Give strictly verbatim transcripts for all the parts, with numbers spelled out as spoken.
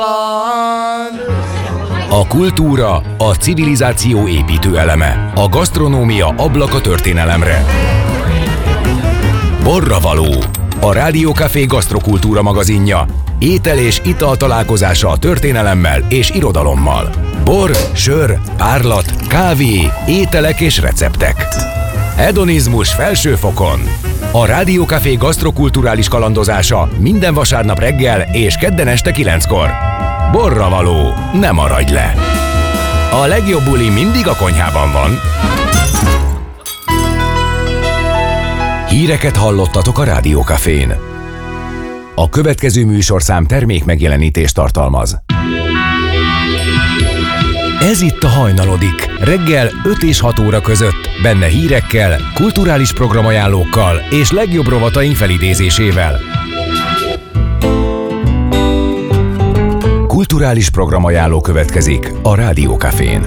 A kultúra, a civilizáció építő eleme. A gasztronómia ablak a történelemre. Borravaló, a Rádiókafé gasztrokultúra magazinja. Étel és ital találkozása a történelemmel és irodalommal. Bor, sör, párlat, kávé, ételek és receptek. Hedonizmus felső fokon. A Rádiókafé gasztrokulturális kalandozása minden vasárnap reggel és kedden este kilenckor. Borravaló, ne maradj le! A legjobb buli mindig a konyhában van. Híreket hallottatok a Rádiókafén. A következő műsorszám termék megjelenítést tartalmaz. Ez itt a Hajnalodik, reggel öt és hat óra között, benne hírekkel, kulturális programajánlókkal és legjobb rovataink felidézésével. Kulturális programajánló következik a Rádiókafén.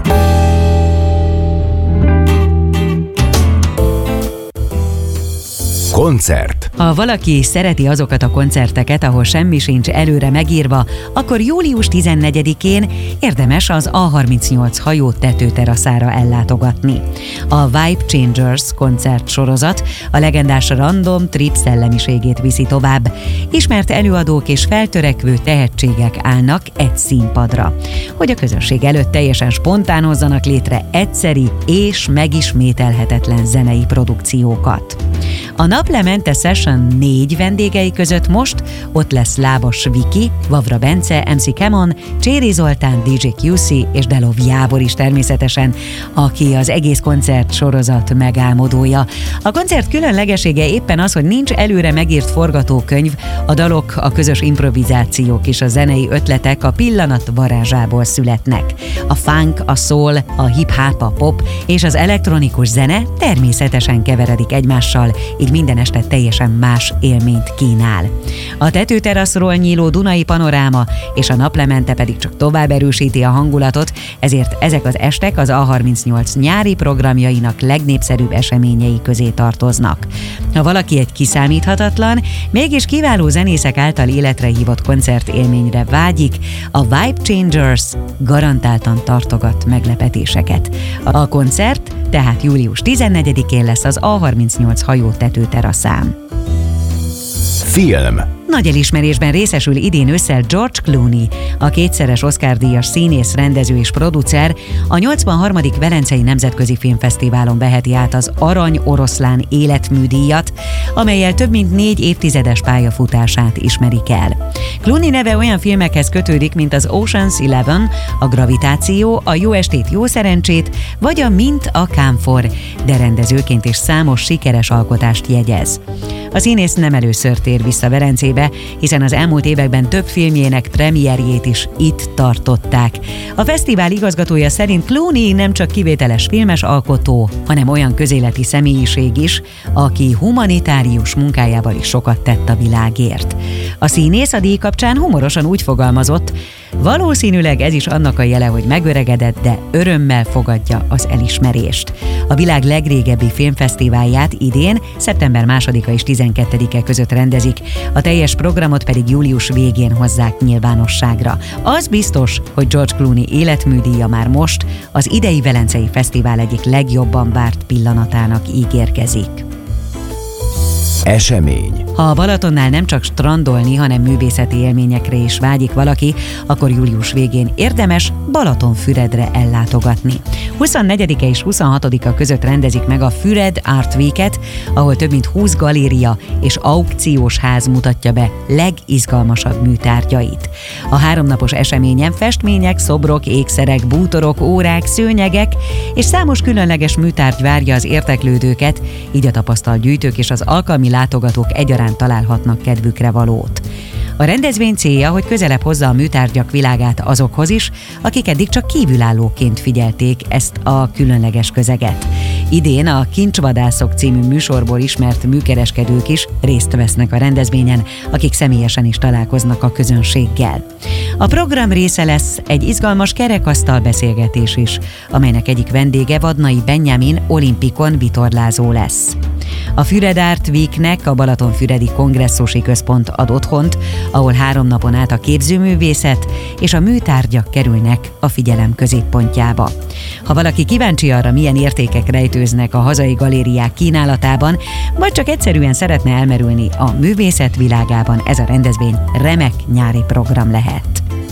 Koncert. Ha valaki szereti azokat a koncerteket, ahol semmi sincs előre megírva, akkor július tizennegyedikén érdemes az á harmincnyolc hajó tetőteraszára ellátogatni. A Vibe Changers koncertsorozat a legendás Random Trip szellemiségét viszi tovább. Ismert előadók és feltörekvő tehetségek állnak egy színpadra, hogy a közönség előtt teljesen spontán hozzanak létre egyszeri és megismételhetetlen zenei produkciókat. A Naplemente Session négy vendégei között most ott lesz Lábas Viki, Vavra Bence, em cé Kemon, Cséri Zoltán, dé dzsé kú cé és Delov Jábor is természetesen, aki az egész koncert sorozat megálmodója. A koncert különlegesége éppen az, hogy nincs előre megírt forgatókönyv, a dalok, a közös improvizációk és a zenei ötletek a pillanat varázsából születnek. A funk, a soul, a hip-hop, a pop és az elektronikus zene természetesen keveredik egymással, így minden este teljesen más élményt kínál. A tetőteraszról nyíló Dunai panoráma és a Naplemente pedig csak tovább erősíti a hangulatot, ezért ezek az estek az á harmincnyolc nyári programjainak legnépszerűbb eseményei közé tartoznak. Ha valaki egy kiszámíthatatlan, mégis kiváló zenészek által életre hívott koncertélményre vágyik, a Vibe Changers garantáltan tartogat meglepetéseket. A koncert tehát július tizennegyedikén lesz az á harmincnyolc hajó tetőteraszán. Film. Nagy elismerésben részesül idén ősszel George Clooney, a kétszeres Oscar-díjas színész, rendező és producer, a nyolcvanharmadik Velencei Nemzetközi Filmfesztiválon veheti át az Arany Oroszlán életműdíjat, amellyel több mint négy évtizedes pályafutását ismerik el. Clooney neve olyan filmekhez kötődik, mint az Ocean's Eleven, a Gravitáció, a Jó estét, jó szerencsét, vagy a Mint a kámfor, de rendezőként is számos sikeres alkotást jegyez. A színész nem először tér vissza Velencébe, hiszen az elmúlt években több filmjének premierjét is itt tartották. A fesztivál igazgatója szerint Clooney nem csak kivételes filmes alkotó, hanem olyan közéleti személyiség is, aki humanitárius munkájával is sokat tett a világért. A színész a díj kapcsán humorosan úgy fogalmazott, valószínűleg ez is annak a jele, hogy megöregedett, de örömmel fogadja az elismerést. A világ legrégebbi filmfesztiválját idén, szeptember másodika és tizenkettedike között rendezik, a teljes programot pedig július végén hozzák nyilvánosságra. Az biztos, hogy George Clooney életműdíja már most az idei Velencei Fesztivál egyik legjobban várt pillanatának ígérkezik. Esemény. Ha a Balatonnál nem csak strandolni, hanem művészeti élményekre is vágyik valaki, akkor július végén érdemes Balatonfüredre ellátogatni. huszonnegyedike és huszonhatodika között rendezik meg a Füred Art Week-et, ahol több mint húsz galéria és aukciós ház mutatja be legizgalmasabb műtárgyait. A háromnapos eseményen festmények, szobrok, ékszerek, bútorok, órák, szőnyegek és számos különleges műtárgy várja az érdeklődőket, így a tapasztalt gyűjtők és az alkalmi látogatók egyaránt találhatnak kedvükre valót. A rendezvény célja, hogy közelebb hozza a műtárgyak világát azokhoz is, akik eddig csak kívülállóként figyelték ezt a különleges közeget. Idén a Kincsvadászok című műsorból ismert műkereskedők is részt vesznek a rendezvényen, akik személyesen is találkoznak a közönséggel. A program része lesz egy izgalmas kerekasztal beszélgetés is, amelynek egyik vendége Vadnai Benjamin olimpikon vitorlázó lesz. A Füred Art Weeknek a Balatonfüredi Kongresszusi Központ ad otthont, ahol három napon át a képzőművészet és a műtárgyak kerülnek a figyelem középpontjába. Ha valaki kíváncsi arra, milyen értékek rejtőznek a hazai galériák kínálatában, vagy csak egyszerűen szeretne elmerülni a művészet világában, ez a rendezvény remek nyári program lehet.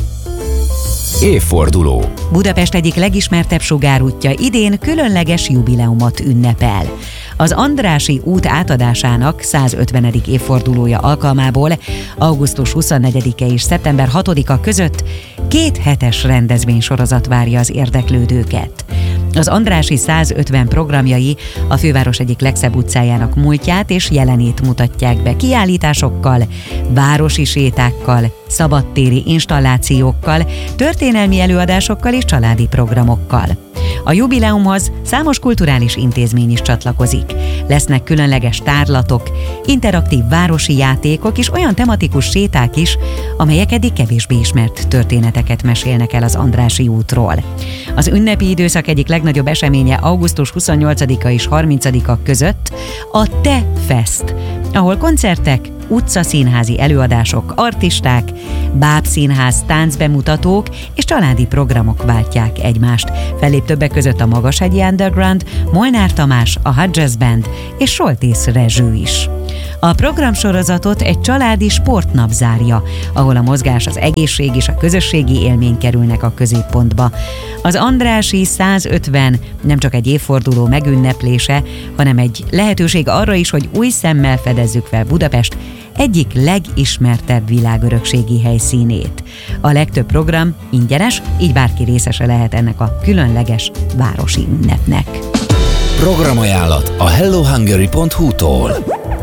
Évforduló. Budapest egyik legismertebb sugárútja idén különleges jubileumot ünnepel. Az Andrássy út átadásának százötvenedik évfordulója alkalmából augusztus huszonnegyedike és szeptember hatodika között két hetes rendezvénysorozat várja az érdeklődőket. Az Andrássy százötven programjai a főváros egyik legszebb utcájának múltját és jelenét mutatják be kiállításokkal, városi sétákkal, szabadtéri installációkkal, történelmi előadásokkal és családi programokkal. A jubileumhoz számos kulturális intézmény is csatlakozik. Lesznek különleges tárlatok, interaktív városi játékok és olyan tematikus séták is, amelyek eddig kevésbé ismert történeteket mesélnek el az Andrássy útról. Az ünnepi időszak egyik legnagyobb eseménye augusztus huszonnyolcadika és harmincadika között a Te Fest, ahol koncertek, utcaszínházi előadások, artisták, bábszínház, táncbemutatók és családi programok váltják egymást. Fellép többek között a Magashegyi Underground, Molnár Tamás, a Hot Jazz Band és Soltész Rezső is. A programsorozatot egy családi sportnap zárja, ahol a mozgás, az egészség és a közösségi élmény kerülnek a középpontba. Az Andrássy százötven nem csak egy évforduló megünneplése, hanem egy lehetőség arra is, hogy új szemmel fedezzük fel Budapest egyik legismertebb világörökségi helyszínét. A legtöbb program ingyenes, így bárki részese lehet ennek a különleges városi ünnepnek. Programajánlat a hello hungary pont hu-tól.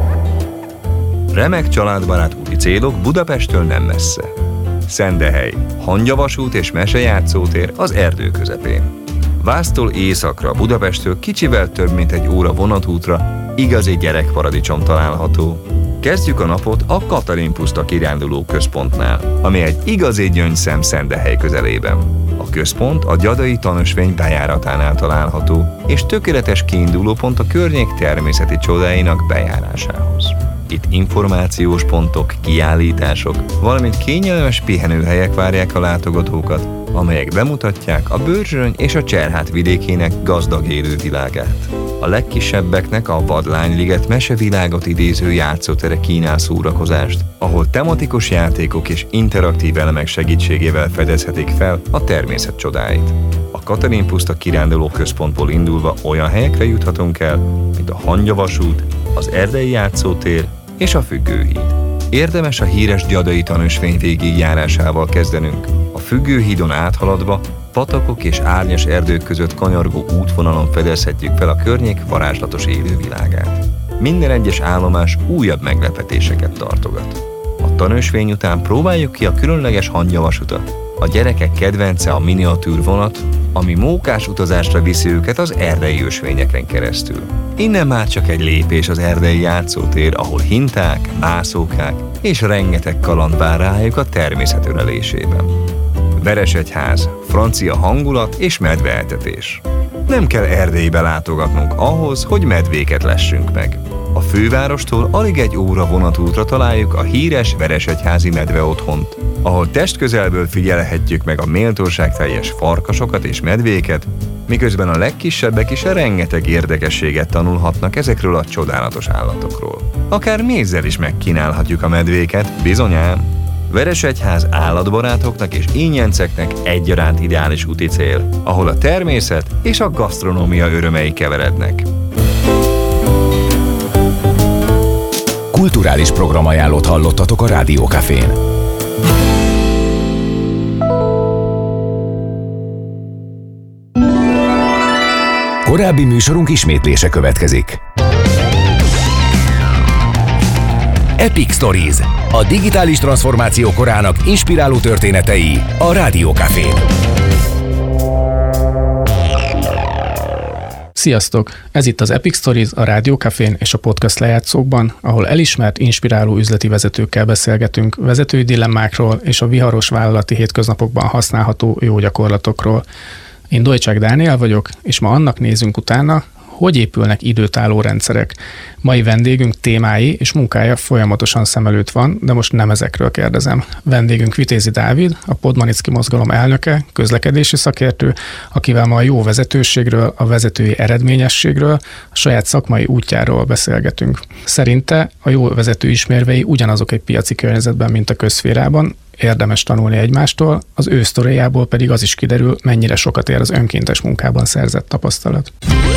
Remek családbarát úti célok Budapesttől nem messze. Szendehely, hangyavasút és mesejátszótér az erdő közepén. Vásztól északra, Budapesttől kicsivel több mint egy óra vonatútra igazi gyerekparadicsom található. Kezdjük a napot a Katalin puszta kiránduló központnál, ami egy igazi gyöngyszem Szendehely közelében. A központ a Gyadai Tanösvény bejáratánál található, és tökéletes kiindulópont a környék természeti csodáinak bejárásához. Itt információs pontok, kiállítások, valamint kényelmes pihenőhelyek várják a látogatókat, amelyek bemutatják a Börzsöny és a Cserhát vidékének gazdag élővilágát. A legkisebbeknek a Vadlányliget mesevilágot idéző játszótere kínál szórakozást, ahol tematikus játékok és interaktív elemek segítségével fedezhetik fel a természet csodáit. A Katalin puszta kiránduló központból indulva olyan helyekre juthatunk el, mint a Hangyavasút, az Erdei játszótér és a Függőhíd. Érdemes a híres Gyadai Tanösvény végigjárásával kezdenünk. A Függőhídon áthaladva patakok és árnyas erdők között kanyargó útvonalon fedezhetjük fel a környék varázslatos élővilágát. Minden egyes állomás újabb meglepetéseket tartogat. A tanösvény után próbáljuk ki a különleges hangyavasutat. A gyerekek kedvence a miniatűr vonat, ami mókás utazásra viszi őket az erdei ösvényeken keresztül. Innen már csak egy lépés az erdei játszótér, ahol hinták, mászókák és rengeteg kaland vár rájuk a természet ölelésében. Veresegyház, francia hangulat és medveetetés. Nem kell Erdélybe látogatnunk ahhoz, hogy medvéket lessünk meg. A fővárostól alig egy óra vonatútra találjuk a híres Veresegyházi medve otthont, ahol testközelből figyelhetjük meg a méltóságteljes farkasokat és medvéket, miközben a legkisebbek is a rengeteg érdekességet tanulhatnak ezekről a csodálatos állatokról. Akár mézzel is megkínálhatjuk a medvéket, bizonyám. Veresegyház állatbarátoknak és ínyenceknek egyaránt ideális úti cél, ahol a természet és a gasztronómia örömei keverednek. Kulturális programajánlót hallottatok a Rádió Cafén. Korábbi műsorunk ismétlése következik. Epic Stories, a digitális transformáció korának inspiráló történetei a Rádió Cafén. Sziasztok! Ez itt az Epic Stories a Rádió Cafén és a podcast lejátszókban, ahol elismert, inspiráló üzleti vezetőkkel beszélgetünk vezetői dilemmákról és a viharos vállalati hétköznapokban használható jó gyakorlatokról. Én Dojcsák Dániel vagyok, és ma annak nézünk utána, hogy épülnek időtálló rendszerek. Mai vendégünk témái és munkája folyamatosan szem előtt van, de most nem ezekről kérdezem. Vendégünk Vitézi Dávid, a Podmanicki mozgalom elnöke, közlekedési szakértő, akivel ma a jó vezetőségről, a vezetői eredményességről, a saját szakmai útjáról beszélgetünk. Szerinte a jó vezető ismérvei ugyanazok egy piaci környezetben, mint a közszférában, érdemes tanulni egymástól, az ő sztoriából pedig az is kiderül, mennyire sokat ér az önkéntes munkában szerzett tapasztalat.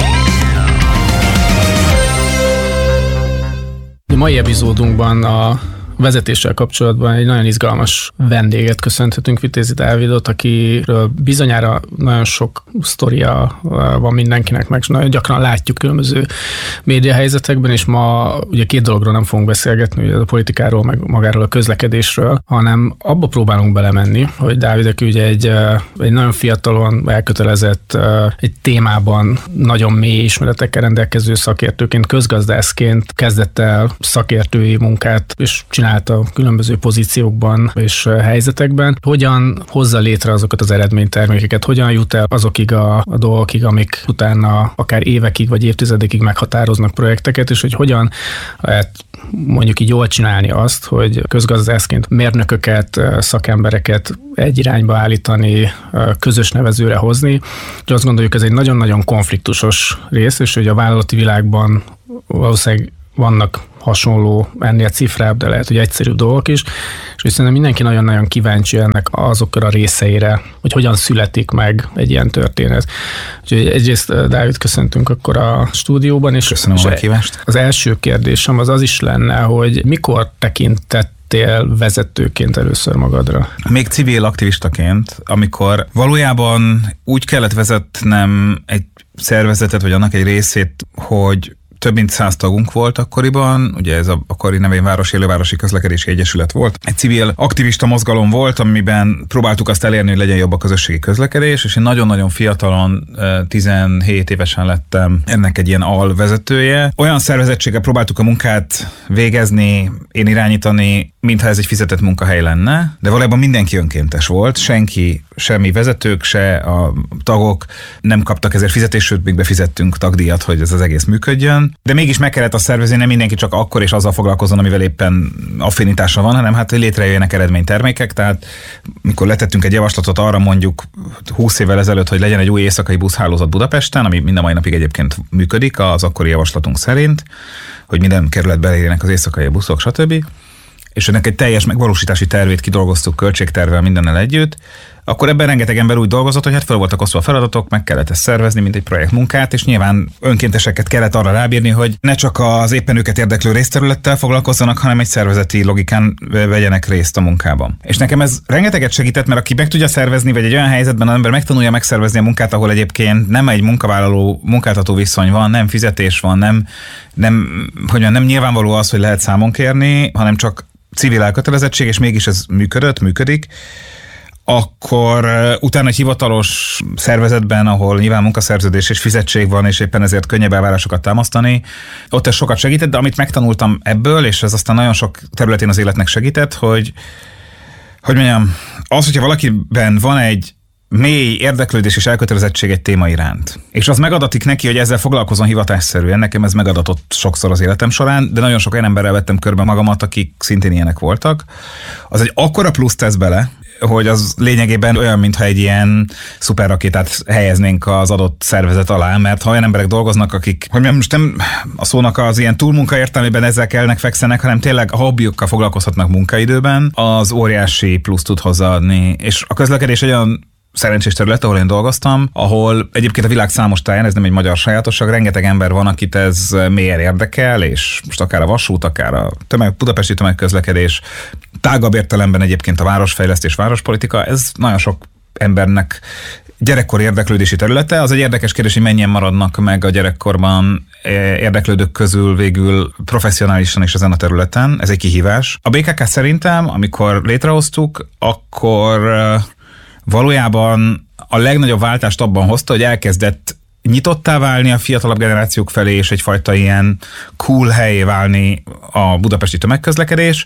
A mai epizódunkban a vezetéssel kapcsolatban egy nagyon izgalmas vendéget köszönhetünk, Vitézi Dávidot, akiről bizonyára nagyon sok sztoria van mindenkinek, meg nagyon gyakran látjuk különböző médiahelyzetekben, és ma ugye két dologról nem fogunk beszélgetni, ugye a politikáról, meg magáról a közlekedésről, hanem abba próbálunk belemenni, hogy Dávid, aki ugye egy, egy nagyon fiatalon elkötelezett, egy témában nagyon mély ismeretekkel rendelkező szakértőként, közgazdászként kezdett el szakértői munkát, és csinálta különböző pozíciókban és helyzetekben. Hogyan hozza létre azokat az eredménytermékeket, hogyan jut el azokig a, a dolgokig, amik utána akár évekig vagy évtizedekig meghatároznak projekteket, és hogy hogyan lehet mondjuk így jól csinálni azt, hogy közgazdászként mérnököket, szakembereket egy irányba állítani, közös nevezőre hozni. És azt gondoljuk, ez egy nagyon-nagyon konfliktusos rész, és hogy a vállalati világban valószínűleg vannak hasonló, ennél cifrább, de lehet, hogy egyszerűbb dolgok is, és szerintem mindenki nagyon-nagyon kíváncsi ennek azokra a részeire, hogy hogyan születik meg egy ilyen történet. Úgyhogy egyrészt, Dávid, köszöntünk akkor a stúdióban, és, Köszönöm és a meghívást. Az első kérdésem az az is lenne, hogy mikor tekintettél vezetőként először magadra? Még civil aktivistaként, amikor valójában úgy kellett vezetnem egy szervezetet, vagy annak egy részét, hogy több mint száz tagunk volt akkoriban, ugye ez a akkori nevén Városi Élővárosi Közlekedési Egyesület volt. Egy civil aktivista mozgalom volt, amiben próbáltuk azt elérni, hogy legyen jobb a közösségi közlekedés, és én nagyon-nagyon fiatalon, tizenhét évesen lettem ennek egy ilyen alvezetője. Olyan szervezettséggel próbáltuk a munkát végezni, én irányítani, mintha ez egy fizetett munkahely lenne, de valójában mindenki önkéntes volt, senki, semmi vezetők, se a tagok nem kaptak ezért fizetést, sőt, még befizettünk tagdíjat, hogy ez az egész működjön. De mégis meg kellett azt szervezni, nem mindenki csak akkor és azzal foglalkozzon, amivel éppen affinitása van, hanem hát, hogy létrejöjjenek eredménytermékek. Tehát mikor letettünk egy javaslatot arra mondjuk húsz évvel ezelőtt, hogy legyen egy új éjszakai buszhálózat Budapesten, ami minden mai napig egyébként működik az akkori javaslatunk szerint, hogy minden kerületbe elérjenek az éjszakai buszok, stb. És ennek egy teljes megvalósítási tervét kidolgoztuk költségtervvel mindennel együtt, akkor ebben rengeteg ember úgy dolgozott, hogy hát fel voltak osztva a feladatok, meg kellett ezt szervezni, mint egy projektmunkát, és nyilván önkénteseket kellett arra rábírni, hogy ne csak az éppen őket érdeklő részterülettel foglalkozzanak, hanem egy szervezeti logikán vegyenek részt a munkában. És nekem ez rengeteget segített, mert aki meg tudja szervezni, vagy egy olyan helyzetben az ember megtanulja megszervezni a munkát, ahol egyébként nem egy munkavállaló munkáltató viszony van, nem fizetés van, nem, nem, hogy nem nyilvánvaló az, hogy lehet számon kérni, hanem csak civil elkötelezettség, és mégis ez működött, működik, akkor utána egy hivatalos szervezetben, ahol nyilván munkaszerződés és fizetség van, és éppen ezért könnyebb elvárásokat támasztani, ott ez sokat segített, de amit megtanultam ebből, és ez aztán nagyon sok területén az életnek segített, hogy, hogy mondjam, az, hogyha valakiben van egy mély érdeklődés és elkötelezettség egy téma iránt. És az megadatik neki, hogy ezzel foglalkozon hivatásszerűen. Nekem ez megadatott sokszor az életem során, de nagyon sok olyan emberrel vettem körbe magamat, akik szintén ilyenek voltak. Az egy akkora plusz tesz bele, hogy az lényegében olyan, mintha egy ilyen szuperrakétát helyeznénk az adott szervezet alá, mert ha olyan emberek dolgoznak, akik, hogy most nem a szónak az ilyen túlmunka értelmében ezzel kellnek, fekszenek, hanem tényleg a hobbiukkal foglalkozhatnak munkaidőben, az óriási plusz tud hozzáadni. És a közlekedés egy olyan szerencsés terület, ahol én dolgoztam, ahol egyébként a világ számos táján, ez nem egy magyar sajátosság, rengeteg ember van, akit ez mélyen érdekel, és most akár a vasút, akár a tömeg, budapesti tömegközlekedés, tágabb értelemben egyébként a városfejlesztés, várospolitika, ez nagyon sok embernek gyerekkori érdeklődési területe. Az egy érdekes kérdés, hogy mennyien maradnak meg a gyerekkorban érdeklődők közül végül professzionálisan is ezen a területen. Ez egy kihívás. A bé ká ká szerintem, amikor létrehoztuk, akkor valójában a legnagyobb váltást abban hozta, hogy elkezdett nyitottá válni a fiatalabb generációk felé, és egyfajta ilyen cool helyé válni a budapesti tömegközlekedés,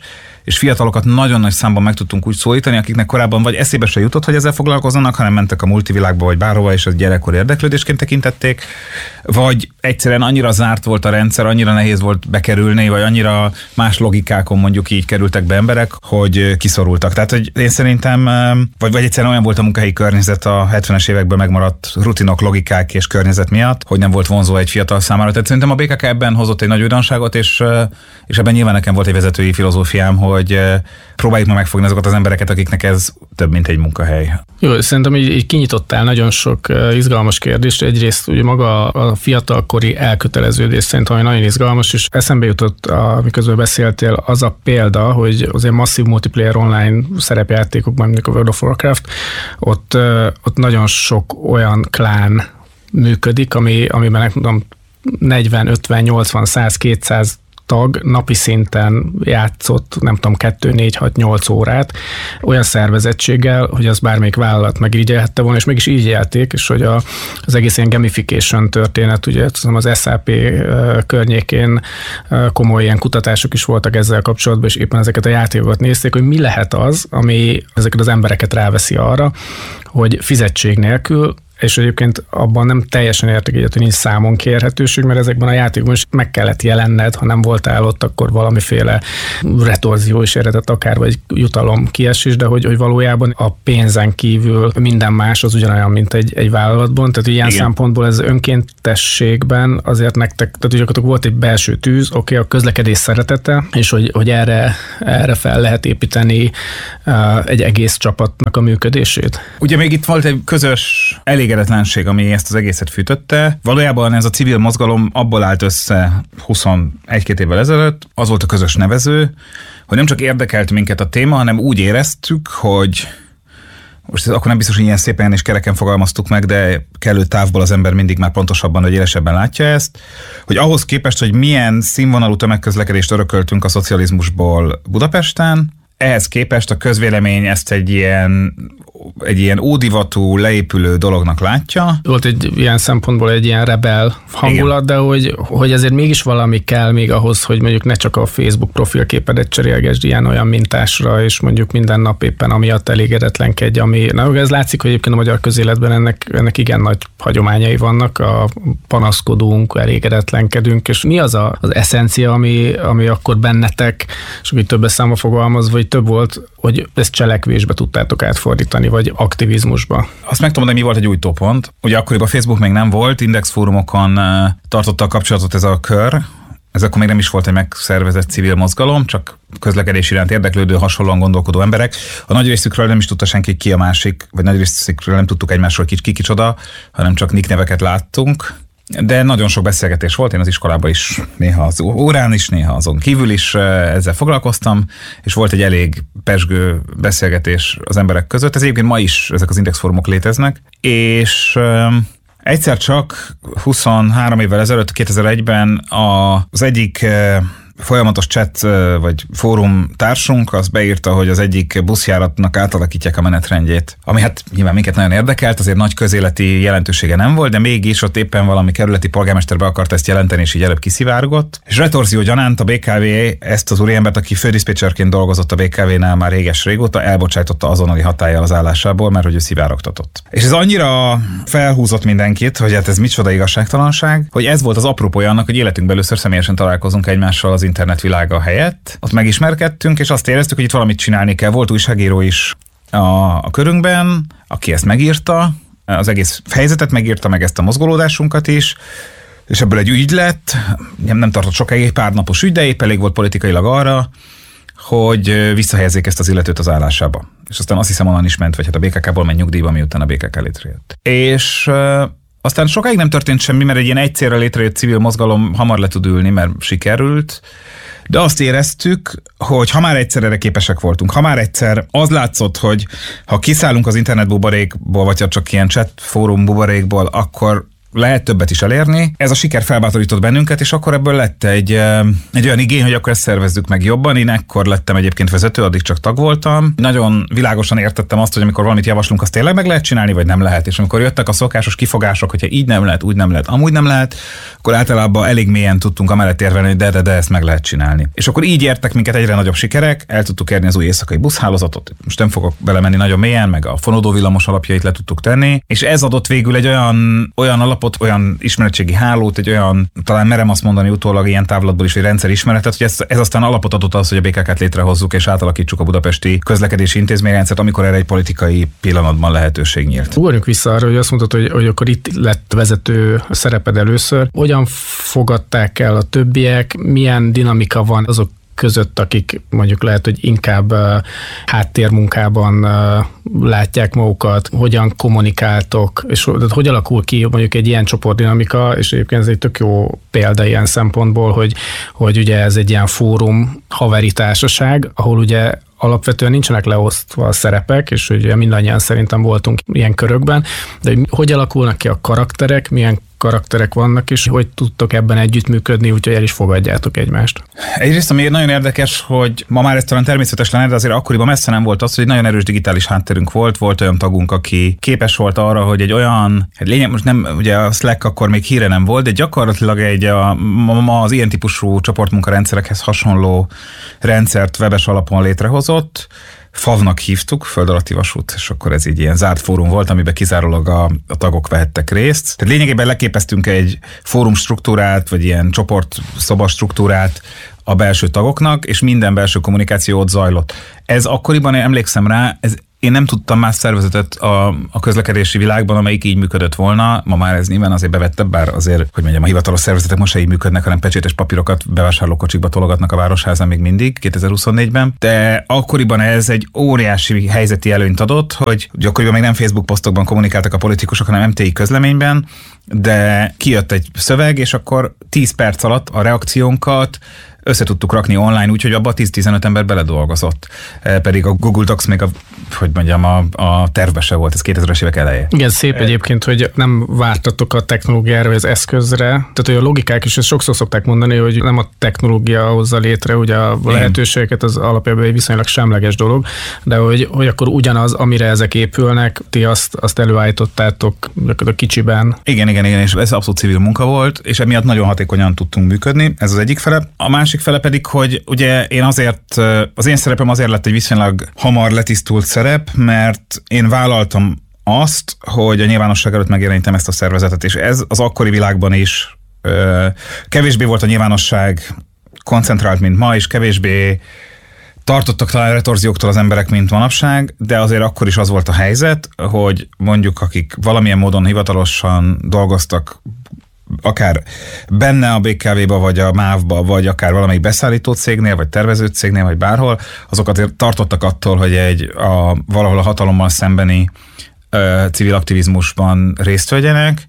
és fiatalokat nagyon nagy számban meg tudtunk úgy szólítani, akiknek korábban vagy eszébe se jutott, hogy ezzel foglalkozzanak, hanem mentek a multivilágba vagy bárhova, és az gyerekkori érdeklődésként tekintették, vagy egyszerűen annyira zárt volt a rendszer, annyira nehéz volt bekerülni, vagy annyira más logikákon mondjuk így kerültek be emberek, hogy kiszorultak. Tehát, hogy én szerintem, vagy, vagy egyszerűen olyan volt a munkahelyi környezet a hetvenes évekből megmaradt rutinok, logikák és környezet miatt, hogy nem volt vonzó egy fiatal számára. Tehát szerintem a bé ká ká ebben hozott egy nagy újdonságot, és, és ebben nyilván nekem volt egy vezetői filozófiám, hogy próbáljuk meg megfogni azokat az embereket, akiknek ez több, mint egy munkahely. Jó, szerintem így, így kinyitottál nagyon sok izgalmas kérdést. Egyrészt ugye maga a fiatalkori elköteleződés szerintem nagyon izgalmas, és eszembe jutott, miközben beszéltél, az a példa, hogy azért masszív multiplayer online szerepjátékokban, mint a World of Warcraft, ott, ott nagyon sok olyan klán működik, ami, amiben nem tudom, negyven, ötven, nyolcvan, száz, kétszáz tag napi szinten játszott, nem tudom, kettő, négy, hat, nyolc órát olyan szervezettséggel, hogy az bármelyik vállalat megirigyelhette volna, és mégis így élték, és hogy a, az egész ilyen gamification történet, ugye az es á pé környékén komoly ilyen kutatások is voltak ezzel kapcsolatban, és éppen ezeket a játékokat nézték, hogy mi lehet az, ami ezeket az embereket ráveszi arra, hogy fizetség nélkül, és egyébként abban nem teljesen értek egyet, hogy nincs számon kérhetőség, mert ezekben a játékokban is meg kellett jelenned, ha nem voltál ott, akkor valamiféle retorzió is eredett akár, vagy jutalom kiesés, de hogy, hogy valójában a pénzen kívül minden más az ugyanolyan, mint egy, egy vállalatban. Tehát ilyen Igen. szempontból ez önkéntességben azért nektek, tehát gyakorlatilag volt egy belső tűz, oké, okay, a közlekedés szeretete, és hogy, hogy erre, erre fel lehet építeni uh, egy egész csapatnak a működését. Ugye még itt volt egy közös elégedetlenség, ami ezt az egészet fűtötte. Valójában ez a civil mozgalom abból állt össze huszonegy-két évvel ezelőtt, az volt a közös nevező, hogy nem csak érdekelt minket a téma, hanem úgy éreztük, hogy most ez akkor nem biztos, hogy ilyen szépen és kereken fogalmaztuk meg, de kellő távból az ember mindig már pontosabban vagy élesebben látja ezt, hogy ahhoz képest, hogy milyen színvonalú tömegközlekedést örököltünk a szocializmusból Budapesten, ehhez képest a közvélemény ezt egy ilyen egy ilyen ódivatú, leépülő dolognak látja. Volt egy ilyen szempontból egy ilyen rebel hangulat, Igen. de hogy, hogy azért mégis valami kell még ahhoz, hogy mondjuk ne csak a Facebook profilképedet cserélgesd ilyen olyan mintásra, és mondjuk minden nap éppen amiatt elégedetlenkedj, ami, na ez látszik, hogy egyébként a magyar közéletben ennek, ennek igen nagy hagyományai vannak, a panaszkodunk, elégedetlenkedünk, és mi az a, az eszencia, ami, ami akkor bennetek, és úgy többes számba fogalmazva, vagy több volt, hogy ezt cselekvésbe tudtátok átfordítani, vagy aktivizmusba? Azt meg tudom mondani, mi volt egy újtópont. Ugye akkoriban Facebook még nem volt, Index fórumokon tartotta a kapcsolatot ez a kör. Ez akkor még nem is volt egy megszervezett civil mozgalom, csak közlekedés iránt érdeklődő, hasonlóan gondolkodó emberek. A nagy részükről nem is tudta senki ki a másik, vagy nagy részükről nem tudtuk egymásról ki, ki kicsoda, hanem csak nick neveket láttunk. De nagyon sok beszélgetés volt, én az iskolában is, néha az órán is, néha azon kívül is ezzel foglalkoztam, és volt egy elég pezsgő beszélgetés az emberek között. Ez egyébként ma is ezek az Index fórumok léteznek, és egyszer csak huszonhárom évvel ezelőtt, kétezer-egyben az egyik folyamatos chat vagy fórum társunk az beírta, hogy az egyik buszjáratnak átalakítják a menetrendjét. Ami hát nyilván minket nagyon érdekelt, azért nagy közéleti jelentősége nem volt, de mégis ott éppen valami kerületi polgármester be akart ezt jelenteni, és így előbb kiszivárgott. És retorzió gyanánt a bé ká vé ezt az úriembert, aki fődiszpécserként dolgozott a bé ká vénál már réges régóta, elbocsájtotta azonnali hatállyal az állásából, mert hogy ő szivárogtatott. És ez annyira felhúzott mindenkit, hogy hát ez micsoda igazságtalanság, hogy ez volt az apropója annak, hogy életünkben először személyesen találkozunk egymással az internetvilága helyett. Ott megismerkedtünk, és azt éreztük, hogy itt valamit csinálni kell. Volt újságíró is a, a körünkben, aki ezt megírta, az egész helyzetet megírta, meg ezt a mozgolódásunkat is, és ebből egy ügy lett, nem, nem tartott sokáig, pár napos ügy, de épp elég volt politikailag arra, hogy visszahelyezzék ezt az illetőt az állásába. És aztán azt hiszem onnan is ment, vagy hát a bé ká ká-ból ment nyugdíjba, miután a bé ká ká létrejött. És aztán sokáig nem történt semmi, mert egy ilyen egyszerre létrejött civil mozgalom hamar le tud ülni, mert sikerült, de azt éreztük, hogy ha már egyszer erre képesek voltunk, ha már egyszer az látszott, hogy ha kiszállunk az internet buborékból, vagy csak ilyen chat fórum buborékból, akkor lehet többet is elérni. Ez a siker felbátorított bennünket, és akkor ebből lett egy, egy olyan igény, hogy akkor ezt szervezzük meg jobban. Én ekkor lettem egyébként vezető, addig csak tag voltam. Nagyon világosan értettem azt, hogy amikor valamit javaslunk, azt tényleg meg lehet csinálni, vagy nem lehet. És amikor jöttek a szokásos kifogások, hogyha így nem lehet, úgy nem lehet, amúgy nem lehet, akkor általában elég mélyen tudtunk amellett érvelni, hogy de, de, de ezt meg lehet csinálni. És akkor így értek minket egyre nagyobb sikerek, el tudtuk érni az új éjszakai buszhálózatot. Most nem fogok belemenni nagyon mélyen, meg a fonódó villamos alapjait le tudtuk tenni, és ez adott végül egy olyan, olyan alapot, olyan ismeretségi hálót, egy olyan, talán merem azt mondani utólag ilyen távlatból is, hogy rendszer ismeretet, hogy ez, ez aztán alapot adott az, hogy a bé ká ká-t létrehozzuk és átalakítsuk a budapesti közlekedési intézményrendszert, amikor erre egy politikai pillanatban lehetőség nyílt. Ugorjunk vissza arra, hogy azt mondtad, hogy, hogy akkor itt lett vezető szereped először. Hogyan fogadták el a többiek, milyen dinamika van azok között, akik mondjuk lehet, hogy inkább uh, háttérmunkában uh, látják magukat, hogyan kommunikáltok, és hogy alakul ki mondjuk egy ilyen csoportdinamika, és egyébként ez egy tök jó példa ilyen szempontból, hogy, hogy ugye ez egy ilyen fórum, haveri társaság, ahol ugye alapvetően nincsenek leosztva a szerepek, és ugye mindannyian szerintem voltunk ilyen körökben, de hogy, hogy alakulnak ki a karakterek, milyen karakterek vannak, és hogy tudtok ebben együttműködni, úgyhogy el is fogadjátok egymást. Egyrészt, ami nagyon érdekes, hogy ma már ez talán természetes lenne, de azért akkoriban messze nem volt az, hogy egy nagyon erős digitális hátterünk volt, volt olyan tagunk, aki képes volt arra, hogy egy olyan, hát lényeg, most nem, ugye a Slack akkor még híre nem volt, de gyakorlatilag egy a, ma az ilyen típusú csoportmunkarendszerekhez hasonló rendszert webes alapon létrehozott. FAV-nak hívtuk, Föld alatti vasút, és akkor ez így ilyen zárt fórum volt, amiben kizárólag a, a tagok vehettek részt. Tehát lényegében leképeztünk egy fórum struktúrát, vagy ilyen csoport szoba struktúrát a belső tagoknak, és minden belső kommunikáció ott zajlott. Ez akkoriban, én emlékszem rá, ez én nem tudtam más szervezetet a, a közlekedési világban, amelyik így működött volna. Ma már ez nyilván azért bevettebb, bár azért, hogy mondjam, a hivatalos szervezetek most se így működnek, hanem pecsétes papírokat bevásárlókocsikba tologatnak a Városházán még mindig, kétezer-huszonnégyben. De akkoriban ez egy óriási helyzeti előnyt adott, hogy akkoriban még nem Facebook posztokban kommunikáltak a politikusok, hanem em té i közleményben, de kijött egy szöveg, és akkor tíz perc alatt a reakciónkat össze tudtuk rakni online, úgyhogy abban tíz-tizenöt ember beledolgozott. Pedig a Google Docs még a, hogy mondjam, a, a tervbe se volt, ez kétezres évek eleje. Igen, szép egyébként, hogy nem vártatok a technológiára, vagy az eszközre. Tehát, hogy a logikák is, ezt sokszor szokták mondani, hogy nem a technológia hozza létre, ugye a lehetőségeket az alapjában egy viszonylag semleges dolog, de hogy, hogy akkor ugyanaz, amire ezek épülnek, ti azt, azt előállítottátok a kicsiben. Igen, igen, igen, és ez abszolút civil munka volt, és emiatt nagyon hatékonyan tudtunk működni, ez az egyik fele. A másik fele pedig, hogy ugye én azért, az én szerepem azért lett egy viszonylag hamar letisztult szerep, mert én vállaltam azt, hogy a nyilvánosság előtt megjelenítem ezt a szervezetet, és ez az akkori világban is kevésbé volt a nyilvánosság koncentrált, mint ma, és kevésbé tartottak talán retorzióktól az emberek, mint manapság, de azért akkor is az volt a helyzet, hogy mondjuk akik valamilyen módon hivatalosan dolgoztak akár benne a bé ká vé-ba, vagy a MÁV-ba, vagy akár valamelyik beszállító cégnél, vagy tervező cégnél, vagy bárhol, azok azért tartottak attól, hogy egy a, valahol a hatalommal szembeni ö, civil aktivizmusban részt vegyenek.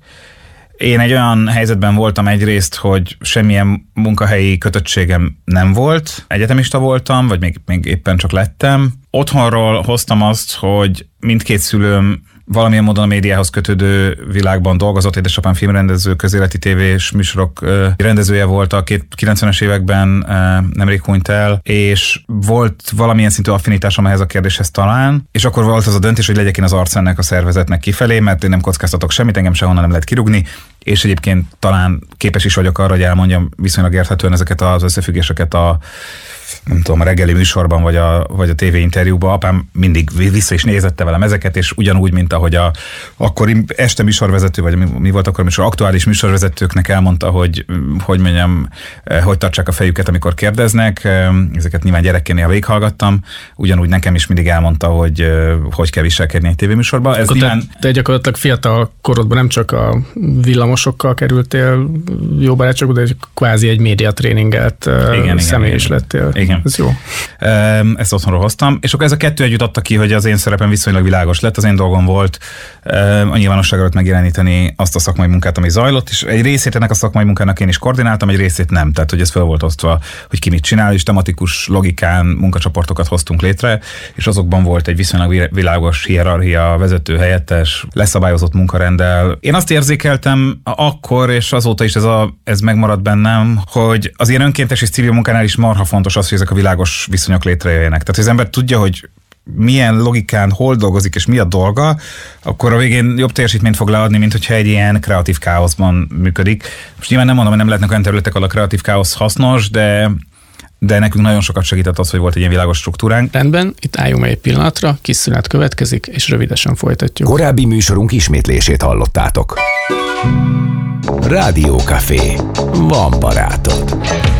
Én egy olyan helyzetben voltam egyrészt, hogy semmilyen munkahelyi kötöttségem nem volt, egyetemista voltam, vagy még, még éppen csak lettem. Otthonról hoztam azt, hogy mindkét szülőm valamilyen módon a médiához kötődő világban dolgozott, édesapám filmrendező, közéleti tévés műsorok rendezője volt a kilencvenes években, nemrég hunyt el, és volt valamilyen szintű affinitásom ehhez a kérdéshez talán, és akkor volt az a döntés, hogy legyek én az arc ennek a szervezetnek kifelé, mert én nem kockáztatok semmit, engem sehonnan nem lehet kirúgni, és egyébként talán képes is vagyok arra, hogy elmondjam viszonylag érthetően ezeket az összefüggéseket a nem tudom, a reggeli műsorban, vagy a, vagy a tévéinterjúban. Apám mindig vissza is nézette velem ezeket, és ugyanúgy, mint ahogy a akkori este műsorvezető, vagy mi, mi volt akkor műsor, aktuális műsorvezetőknek elmondta, hogy hogy mondjam, hogy tartsák a fejüket, amikor kérdeznek. Ezeket nyilván gyerekként néha végighallgattam. Ugyanúgy nekem is mindig elmondta, hogy hogy kell viselkedni egy tévéműsorban. Ez nyilván... te, te gyakorlatilag fiatal korodban nem csak a villamosokkal kerültél jó barátságba, de kvázi egy médiatréningelt személy is lettél. Igen, Igen. Ez jó. Ezt otthonról hoztam, és akkor ez a kettő együtt adta ki, hogy az én szerepem viszonylag világos lett. Az én dolgom volt a nyilvánosság előtt megjeleníteni azt a szakmai munkát, ami zajlott, és egy részét ennek a szakmai munkának én is koordináltam, egy részét nem. Tehát, hogy ez fel volt osztva, hogy ki mit csinál, és tematikus logikán munkacsoportokat hoztunk létre, és azokban volt egy viszonylag világos hierarchia, vezető helyettes, leszabályozott munkarenddel. Én azt érzékeltem akkor, és azóta is ez, a, ez megmaradt bennem, hogy az ilyen önkéntes és civil munkánál is marha fontos az, hogy ezek a világos viszonyok létrejöjjenek. Tehát, hogy az ember tudja, hogy milyen logikán hol dolgozik és mi a dolga, akkor a végén jobb teljesítményt fog leadni, mint hogyha egy ilyen kreatív káoszban működik. Most nyilván nem mondom, hogy nem lehetnek olyan területek, ahol a kreatív káosz hasznos, de de nekünk nagyon sokat segített az, hogy volt egy ilyen világos struktúránk. Rendben, itt álljunk meg egy pillanatra, kis szünet következik, és rövidesen folytatjuk. Korábbi műsorunk ismétlését hallottátok. Rádió Café. Van barátod.